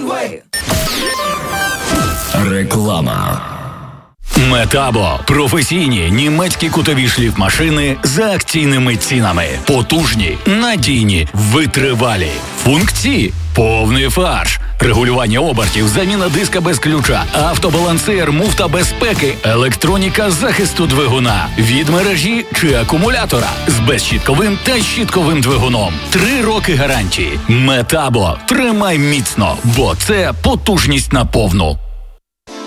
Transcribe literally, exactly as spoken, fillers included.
Segway. Реклама. Метабо – професійні німецькі кутові шліфмашини за акційними цінами. Потужні, надійні, витривалі. Функції – повний фарш. Регулювання обертів, заміна диска без ключа, автобалансир, муфта безпеки, електроніка захисту двигуна, від мережі чи акумулятора з безщітковим та щітковим двигуном. Три роки гарантії. Метабо. Тримай міцно, бо це потужність на повну.